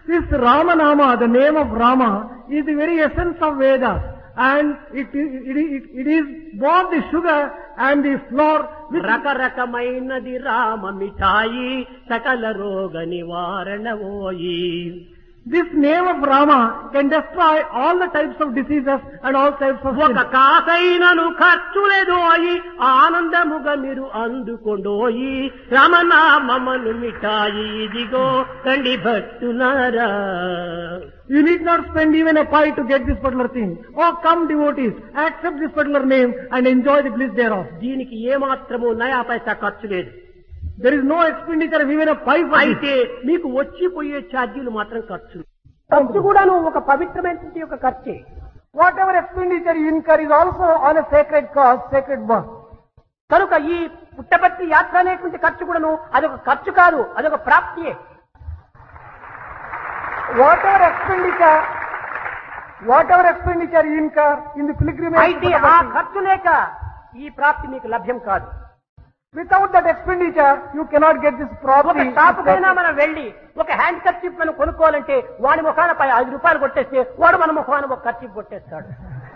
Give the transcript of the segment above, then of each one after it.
This Ramanama, the name of Rama, is the very essence of Vedas. And it is both the sugar and the flour. రకరకమైనది Rama మిఠాయి సకల రోగ నివారణ ఓయి. This name of Rama can destroy all the types of diseases and all types of ఒక కాసైనను ఖర్చులేదోయి ఆనందముగా మీరు అందుకొండోయి రామనామమును మిఠాయి ఇదిగో కండి భక్తులారా. You need not spend even a pie to get this particular thing. Oh, come devotees, accept this particular name and enjoy the bliss thereof. దీనికి ఏమాత్రము నయా పైసా ఖర్చు లేదు. There is no expenditure of even a pie for అయితే మీకు వచ్చిపోయే ఛార్జీలు మాత్రం ఖర్చు. ఖర్చు కూడాను ఒక పవిత్రమైనటువంటి ఒక ఖర్చే. Whatever expenditure you incur is also on a sacred cause, sacred work. కనుక ఈ పుట్టపర్తి యాత్ర అనేటువంటి ఖర్చు కూడాను అదొక ఖర్చు కాదు, అదొక ప్రాప్తియే. Whatever expenditure you incur in the pilgrimage, అయితే ఆ ఖర్చు లేక ఈ ప్రాప్తి మీకు లభ్యం కాదు. Without that expenditure, you cannot get this ఒక property. షాపుకైనా మనం వెళ్లి ఒక హ్యాండ్ కర్చీఫ్ మనం కొనుక్కోవాలంటే వాడి ముఖాన పై 5 రూపాయలు కొట్టేస్తే వాడు మన ముఖాన ఒక kerchief కొట్టేస్తాడు.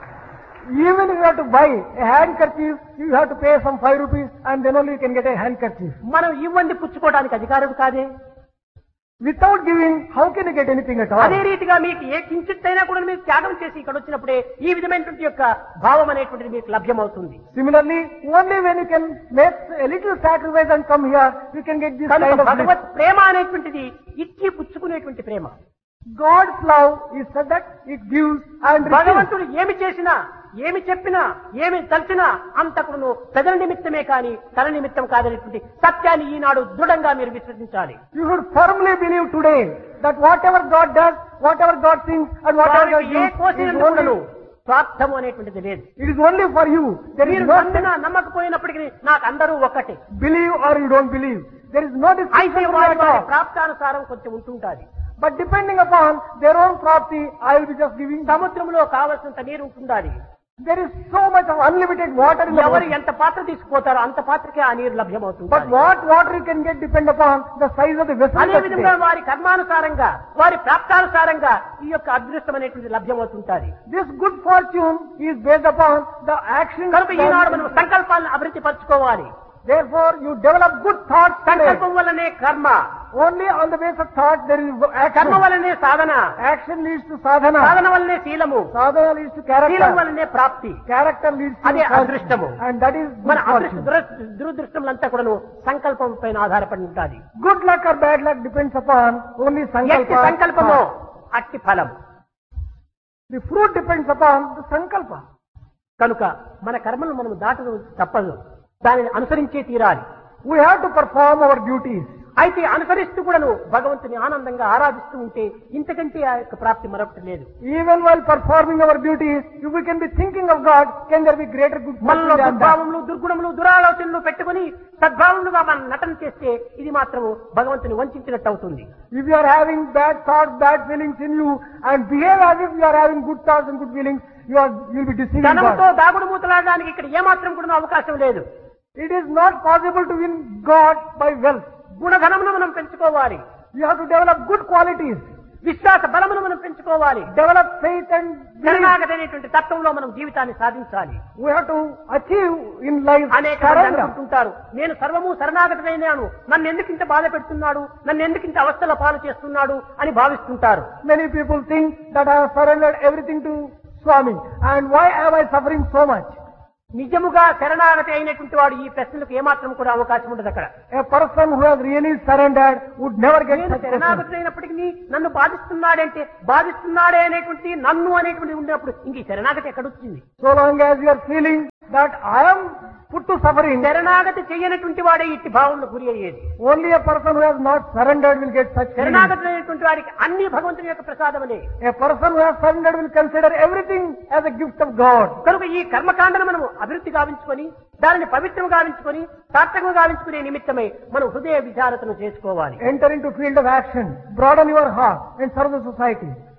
Even if you have to buy a handkerchief, you have to pay some 5 rupees and then only you can get a handkerchief. మనం ఇవ్వండి పుచ్చుకోవడానికి అధికారం కాదే. Without giving, how can you get anything at all? అదే రీతిగా మీకు ఏ కించిత్తైనా కూడా మీరు త్యాగం చేసి ఇక్కడ వచ్చినప్పుడే ఈ విధమైనటువంటి యొక్క భావం అనేటువంటిది మీకు లభ్యమవుతుంది. Similarly, only when you can make a little sacrifice and come here, you can get this kind of bliss. భగవత్ ప్రేమ అనేటువంటిది ఇచ్చి పుచ్చుకునేటువంటి ప్రేమ. God's love is said that it gives and receives. భగవంతుడు ఏమి చేసినా, ఏమి చెప్పినా, ఏమి తలచినా అంతకును ప్రజల నిమిత్తమే కాని తన నిమిత్తం కాదనేటువంటి సత్యాన్ని ఈనాడు దృఢంగా మీరు విశ్వసించాలి. You should firmly believe today that whatever God does, whatever God thinks and whatever God A does, కోసినందుకును స్వార్థము అనేటువంటిది లేదు. it is only for you. There is మీరు no నమ్మినా నమ్మకపోయినప్పటికీ నాకు అందరూ ఒక్కటే. believe or you don't believe. There is no అయితే distinction వారి at all. ప్రాప్తానుసారం కొంచెం ఉంటుంటాది. But depending upon their own property, I will be just giving. సముద్రంలో కావలసినంత నీరు ఉంటుండాలి. There is so much of unlimited water in the ఎవరు world. ఎంత పాత్ర తీసుకుపోతారో అంత పాత్రకే ఆ నీరు లభ్యమవుతుంది. But what water you can get depend upon the size of the vessel. అదే విధంగా వారి కర్మానుసారంగా వారి ప్రాప్తానుసారంగా ఈ యొక్క అదృష్టం అనేటువంటి లభ్యమవుతుంటాది. This good fortune is based upon the action. కనుక ఈనాడు మనం సంకల్పాలను అభివృద్ధి పరచుకోవాలి. Therefore, you develop good thoughts. సంకల్పం వల్లనే కర్మ, Only on the base of thought there is కర్మ action. వల్లనే సాధన, Action leads to sadhana. సాధన వల్లనే శీలము, Sadhana leads to Seelam character. వల్లనే ప్రాప్తి. Character leads to అదే fortune. అదృష్టము. And that is మన good fortune. దురదృష్టములంతా కూడాను సంకల్పం పైన ఆధారపడి ఉంటుంది. Good luck or bad luck depends upon only ఎట్టి sankalpa. సంకల్పము అట్టి ఫలం. The fruit depends upon the sankalpa. కనుక మన కర్మను మనం దాటడం తప్పదు, దానిని అనుసరించే తీరాలి. We have to perform our duties. అయితే అనుసరిస్తూ కూడాను భగవంతుని ఆనందంగా ఆరాధిస్తూ ఉంటే ఇంతకంటే ఆ యొక్క ప్రాప్తి మరొకటి లేదు. Even while performing our duties, if we can be thinking of God, can there be greater good మనలో fortune than that? దుర్భావములు, దుర్గుణములు, దురాలోచనలు పెట్టుకుని సద్భావములుగా మనం నటన చేస్తే ఇది మాత్రము భగవంతుని వంచినట్టు అవుతుంది. If you are having bad thoughts, bad feelings in you, and behave as if you are having good thoughts and good feelings, you will be deceiving ధనముతో God. దాగుడు మూతలాడడానికి ఇక్కడ ఏమాత్రం కూడా అవకాశం లేదు. It is not possible to win God by wealth. గుణధనమును మనం పెంచుకోవాలి. You have to develop good qualities. విశ్వాస బలమును మనం పెంచుకోవాలి. Develop faith and belief. శరణాగతి అనేటువంటి తత్వంలో మనం జీవితాన్ని సాధించాలి. We have to achieve in life అనేక surrender. అనుకుంటుంటారు, నేను సర్వము శరణాగతమైనాను, నన్ను ఎందుకు ఇంత బాధ పెడుతున్నాడు, నన్ను ఎందుకు ఇంత అవస్థల పాలు చేస్తున్నాడు అని భావిస్తుంటారు. Many people think that I have surrendered everything to Swami, and why am I suffering so much? నిజముగా శరణాగతి అయినటువంటి వాడు ఈ ప్రశ్నలకు ఏమాత్రం కూడా అవకాశం ఉండదు. అక్కడ A person who has really surrendered would never get నేను such a question. శరణాగతి అయినప్పటికీ నన్ను బాధిస్తున్నాడంటే బాధిస్తున్నాడే అనేటువంటి నన్ను అనేటువంటి ఉన్నప్పుడు ఇంక ఈ శరణాగతి ఎక్కడొచ్చింది? So long as you are feeling that I am put to suffering, శరణాగతి చేయనటువంటి వాడే ఇట్టి భావంలో గురి అయ్యేది. only a person who has not surrendered will get such feeling. శరణాగతి అయినటువంటి వాడికి అన్ని భగవంతుని యొక్క ప్రసాదమనే. A person who has surrendered will consider everything as a gift of God. కనుక ఈ కర్మకాండను మనము అభివృద్ధి గావించుకొని దానిని పవిత్రం గావించుకొని సార్థకం గావించుకునే నిమిత్తమై మనం హృదయ విచారతను చేసుకోవాలి. Enter into field of action, broaden your heart and serve the society.